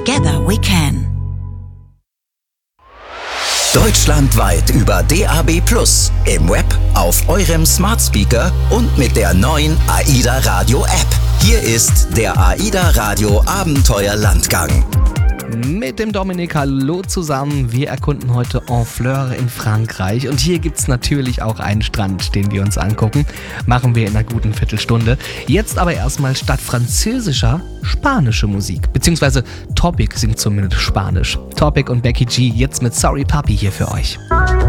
Together we can. Deutschlandweit über DAB+, im Web, auf eurem Smart Speaker und mit der neuen AIDA Radio App. Hier ist der AIDA Radio Abenteuerlandgang. Mit dem Dominik, hallo zusammen. Wir erkunden heute Honfleur in Frankreich und hier gibt's natürlich auch einen Strand, den wir uns angucken. Machen wir in einer guten Viertelstunde. Jetzt aber erstmal statt französischer spanische Musik, beziehungsweise Topic singt zumindest Spanisch. Topic und Becky G jetzt mit Sorry Papi hier für euch.